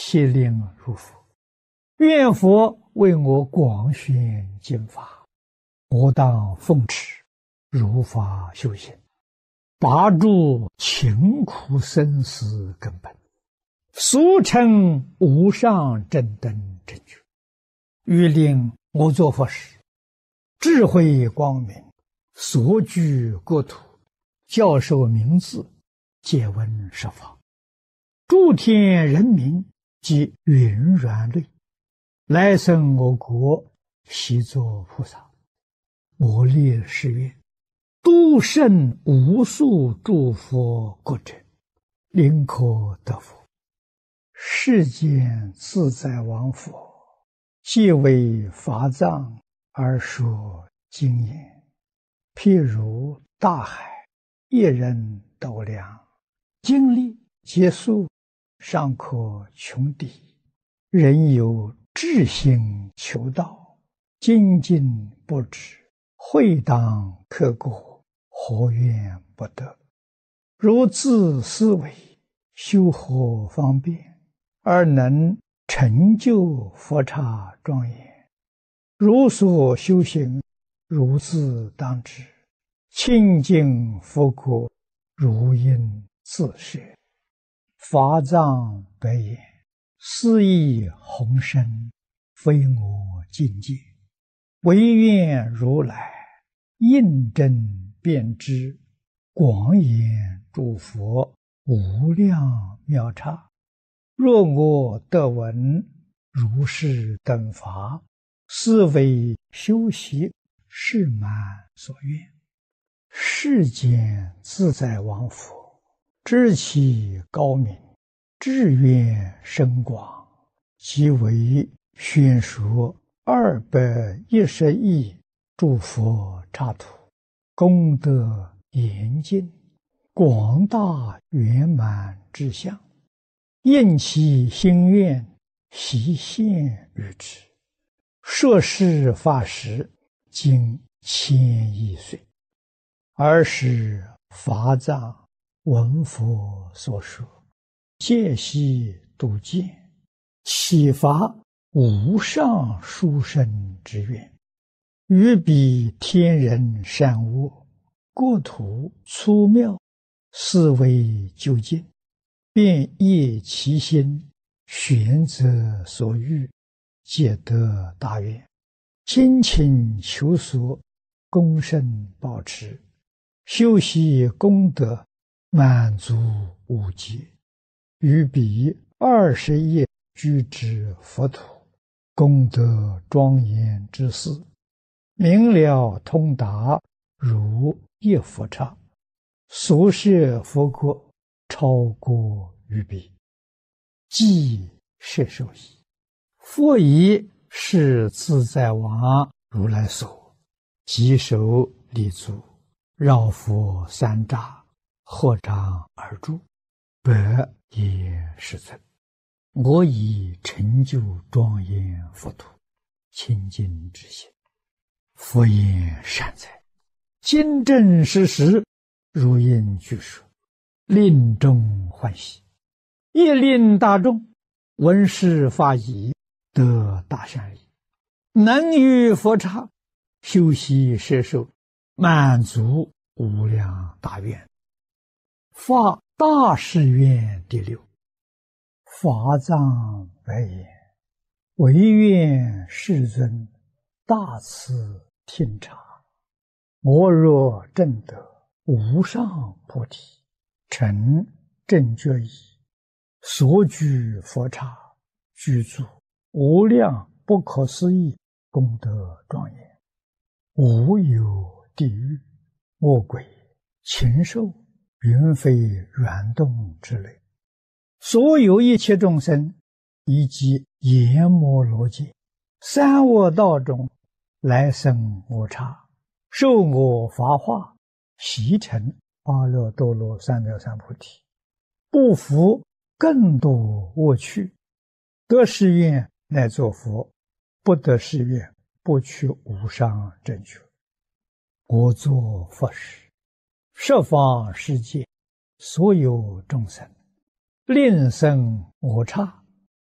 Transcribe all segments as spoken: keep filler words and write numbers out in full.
悉令如佛。愿佛为我广宣经法，我当奉持，如法修行，拔除勤苦生死根本，俗称无上正等正觉。欲令我作佛时，智慧光明，所居国土，教授名字，借闻十法，诸天人民及云软类，来生我国，悉作菩萨。我立誓愿，度胜无数诸佛国者，宁可得佛。世间自在王佛，即为法藏而说经言，譬如大海，一人斗量，经历结束，尚可穷敌。人有志心求道，精进不止，会当刻过，何怨不得？如自思维，修何方便，而能成就佛刹庄严？如所修行，如自当知，清净佛国，如应自摄。法藏白言，斯亦宏深，非我境界，唯愿如来印证遍知，广演诸佛无量妙刹。若我得闻如是等法，斯为修习是满所愿。世间自在王佛，知其高明，志愿深广，即为宣说二百一十亿诸佛刹土，功德严尽，广大圆满之相，应其心愿，悉现于之。摄事法时，经千亿岁，尔时法藏闻佛所说，戒悉度见，启发无上殊胜之愿，于彼天人善恶，国土粗妙，思维究竟，便业其心，选择所欲，皆得大愿，精勤求索，功胜保持，修习功德，满足无极。于彼二十亿居之佛土，功德庄严之事，明了通达，如一佛刹，所摄佛国，超过于彼，即摄受矣。佛以是自在王如来所，即手立足，绕佛三匝，合掌而住，百也世尊，我以成就庄严佛土，清净之心。佛言善哉，今正实实，如应具说，令众欢喜，亦令大众闻是法已，得大善利，能于佛刹修习摄受，满足无量大愿。发大誓愿第六。法藏白言，唯愿世尊大慈听察，我若证得无上菩提，成正觉已，所居佛刹，居住无量不可思议功德庄严，无有地狱、恶鬼、禽兽、云飞软动之类，所有一切众生，以及阎摩罗界、三恶道中来生我刹，受我法化，习成阿耨多罗三藐三菩提，不服更多恶趣，得誓愿乃作佛，不得誓愿不取无上正觉。我作佛时，十方世界所有众生，令生我刹，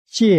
戒